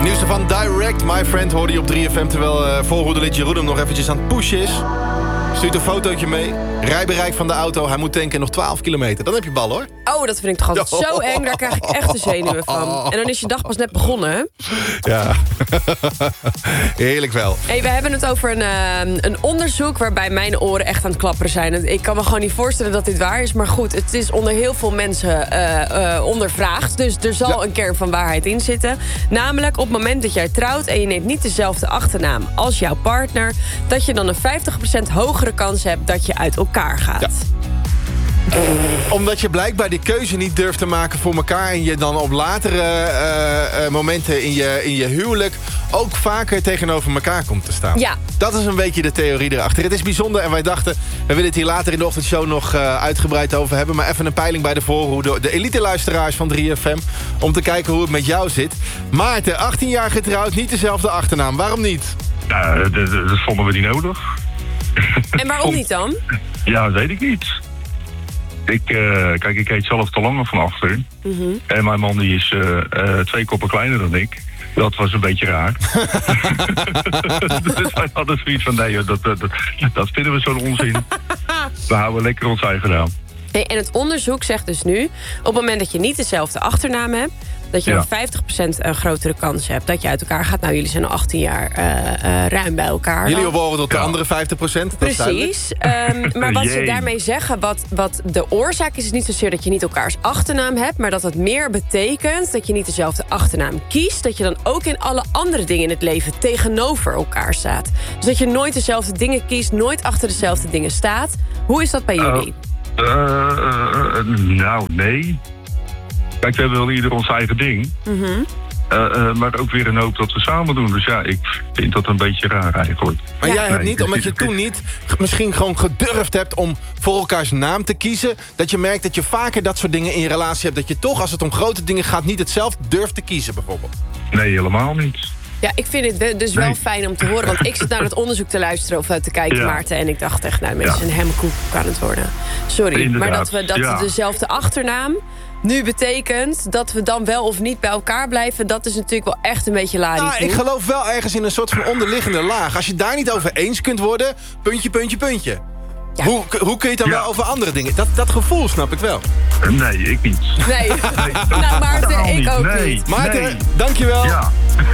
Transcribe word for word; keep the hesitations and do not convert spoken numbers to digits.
Nieuwste van Direct, My Friend, hoorde je op drie F M... terwijl uh, voorhoederlid Jeroen hem nog eventjes aan het pushen is. Stuurt een fotootje mee. Rijbereik van de auto, hij moet tanken nog twaalf kilometer. Dan heb je bal, hoor. Oh, dat vind ik toch altijd Oh. zo eng. Daar krijg ik echt de zenuwen van. En dan is je dag pas net begonnen, hè? Ja. Heerlijk wel. Hey, we hebben het over een, uh, een onderzoek waarbij mijn oren echt aan het klapperen zijn. Ik kan me gewoon niet voorstellen dat dit waar is. Maar goed, het is onder heel veel mensen uh, uh, ondervraagd. Dus er zal Ja. een kern van waarheid in zitten. Namelijk, op het moment dat jij trouwt en je neemt niet dezelfde achternaam als jouw partner, dat je dan een vijftig procent hogere kans hebt dat je uit elkaar gaat. Ja. Omdat je blijkbaar die keuze niet durft te maken voor elkaar... en je dan op latere uh, uh, momenten in je, in je huwelijk... ook vaker tegenover elkaar komt te staan. Ja. Dat is een beetje de theorie erachter. Het is bijzonder en wij dachten... we willen het hier later in de ochtendshow nog uh, uitgebreid over hebben... maar even een peiling bij de voorhoede. De elite-luisteraars van drie F M... om te kijken hoe het met jou zit. Maarten, achttien jaar getrouwd, niet dezelfde achternaam. Waarom niet? Ja, dat, dat, dat vonden we niet nodig. En waarom niet dan? Ja, dat weet ik niet. Ik, uh, kijk, ik heet zelf te lange van achter. Mm-hmm. En mijn man die is uh, uh, twee koppen kleiner dan ik. Dat was een beetje raar. Dus wij hadden zoiets van, nee, dat, dat, dat, dat vinden we zo'n onzin. We houden lekker ons eigen naam. Hey, en het onderzoek zegt dus nu, op het moment dat je niet dezelfde achternaam hebt, dat je Ja. dan vijftig procent een grotere kans hebt dat je uit elkaar gaat. Nou, jullie zijn al achttien jaar uh, uh, ruim bij elkaar. Jullie dan. behoren tot de Ja. andere vijftig procent. Dat is duidelijk. Precies. Um, maar wat ze Jee. daarmee zeggen, wat, wat de oorzaak is... is niet zozeer dat je niet elkaars achternaam hebt... maar dat het meer betekent dat je niet dezelfde achternaam kiest... dat je dan ook in alle andere dingen in het leven tegenover elkaar staat. Dus dat je nooit dezelfde dingen kiest, nooit achter dezelfde dingen staat. Hoe is dat bij jullie? Uh, uh, uh, nou, nee. Kijk, we hebben wel ieder ons eigen ding. Mm-hmm. Uh, uh, maar ook weer een hoop dat we samen doen. Dus ja, ik vind dat een beetje raar eigenlijk. Maar Ja. jij hebt Nee, niet, dus omdat je het- toen niet g- misschien gewoon gedurfd hebt om voor elkaars naam te kiezen, dat je merkt dat je vaker dat soort dingen in je relatie hebt, dat je toch, als het om grote dingen gaat, niet hetzelfde durft te kiezen bijvoorbeeld. Nee, helemaal niet. Ja, ik vind het de- dus wel Nee. fijn om te horen. Want ik zit naar het onderzoek te luisteren of uh, te kijken, Ja. Maarten. En ik dacht echt, nou, mensen Ja. zijn helemaal koekoek aan het worden. Sorry, Inderdaad, maar dat we dat ja. dezelfde achternaam nu betekent dat we dan wel of niet bij elkaar blijven... dat is natuurlijk wel echt een beetje Nou, larikoek. ik geloof wel ergens in een soort van onderliggende laag. Als je daar niet over eens kunt worden, puntje, puntje, puntje. Ja. Hoe, hoe kun je het dan Ja. wel over andere dingen? Dat, dat gevoel snap ik wel. Uh, nee, ik niet. Nee, nou Maarten, Totaal ik niet. ook Nee. niet. Maarten, Nee. dankjewel. Ja.